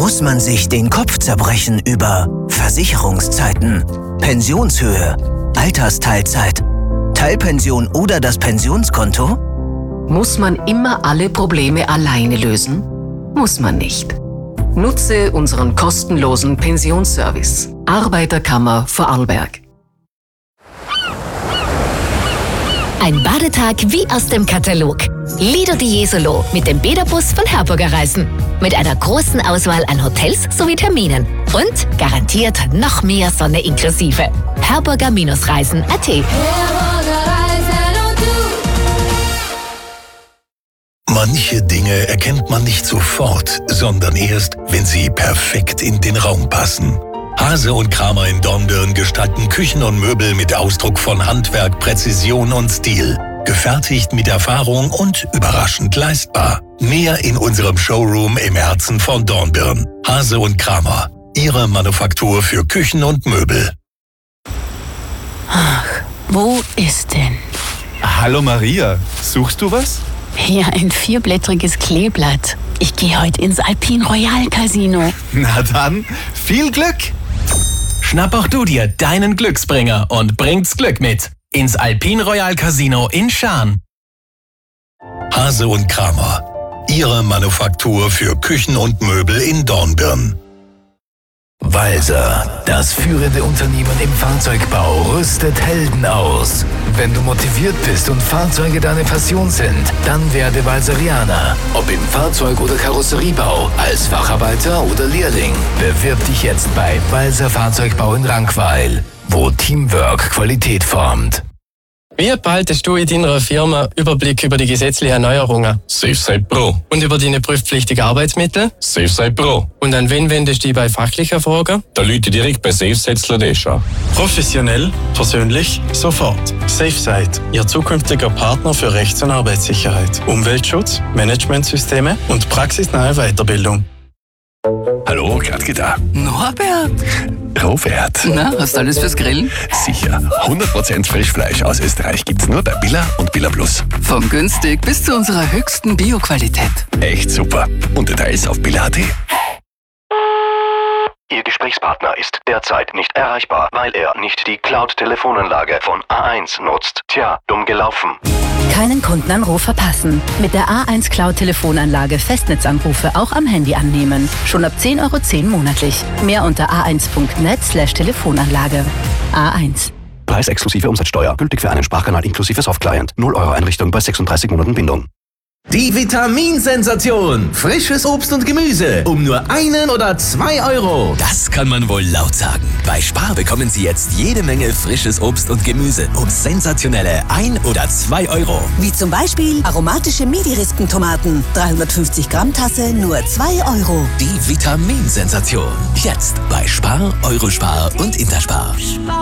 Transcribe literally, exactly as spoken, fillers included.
Muss man sich den Kopf zerbrechen über Versicherungszeiten, Pensionshöhe, Altersteilzeit, Teilpension oder das Pensionskonto? Muss man immer alle Probleme alleine lösen? Muss man nicht. Nutze unseren kostenlosen Pensionsservice. Arbeiterkammer Vorarlberg. Ein Badetag wie aus dem Katalog. Lido di Jesolo mit dem Bäderbus von Herburger Reisen. Mit einer großen Auswahl an Hotels sowie Terminen. Und garantiert noch mehr Sonne inklusive. Herburger Reisen punkt at. Manche Dinge erkennt man nicht sofort, sondern erst, wenn sie perfekt in den Raum passen. Hase und Kramer in Dornbirn gestalten Küchen und Möbel mit Ausdruck von Handwerk, Präzision und Stil. Gefertigt mit Erfahrung und überraschend leistbar. Mehr in unserem Showroom im Herzen von Dornbirn. Hase und Kramer, Ihre Manufaktur für Küchen und Möbel. Ach, wo ist denn? Hallo Maria, suchst du was? Ja, ein vierblättriges Kleeblatt. Ich gehe heute ins Alpine Royal Casino. Na dann, viel Glück! Schnapp auch du dir deinen Glücksbringer und bringt's Glück mit ins Alpine Royal Casino in Schaan. Hase und Kramer, Ihre Manufaktur für Küchen und Möbel in Dornbirn. Walser, das führende Unternehmen im Fahrzeugbau, rüstet Helden aus. Wenn du motiviert bist und Fahrzeuge deine Passion sind, dann werde Walserianer. Ob im Fahrzeug- oder Karosseriebau, als Facharbeiter oder Lehrling. Bewirb dich jetzt bei Walser Fahrzeugbau in Rankweil, wo Teamwork Qualität formt. Wie behaltest du in deiner Firma Überblick über die gesetzlichen Neuerungen? SafeSite Pro. Und über deine prüfpflichtigen Arbeitsmittel? SafeSite Pro. Und an wen wendest du dich bei fachlichen Fragen? Da Leute direkt bei SafeSite Sladesha. Professionell, persönlich, sofort. SafeSite, Ihr zukünftiger Partner für Rechts- und Arbeitssicherheit, Umweltschutz, Managementsysteme und praxisnahe Weiterbildung. Hallo, Gladke da. Norbert! Robert. Na, hast du alles fürs Grillen? Sicher. hundert Prozent Frischfleisch aus Österreich gibt's nur bei Billa und Billa Plus. Vom günstig bis zu unserer höchsten Bioqualität. Echt super. Und Details auf billa punkt at. Ihr Gesprächspartner ist derzeit nicht erreichbar, weil er nicht die Cloud-Telefonanlage von A eins nutzt. Tja, dumm gelaufen. Keinen Kundenanruf verpassen. Mit der A eins Cloud-Telefonanlage Festnetzanrufe auch am Handy annehmen. Schon ab zehn Euro zehn monatlich. Mehr unter a eins punkt net slash Telefonanlage. A eins. Preis exklusive Umsatzsteuer. Gültig für einen Sprachkanal inklusive Softclient. null Euro Einrichtung bei sechsunddreißig Monaten Bindung. Die Vitaminsensation. Frisches Obst und Gemüse. Um nur einen oder zwei Euro. Das kann man wohl laut sagen. Bei Spar bekommen Sie jetzt jede Menge frisches Obst und Gemüse um sensationelle ein oder zwei Euro. Wie zum Beispiel aromatische Midi-Rispentomaten. dreihundertfünfzig Gramm Tasse, nur zwei Euro. Die Vitaminsensation. Jetzt bei Spar, Eurospar und Interspar.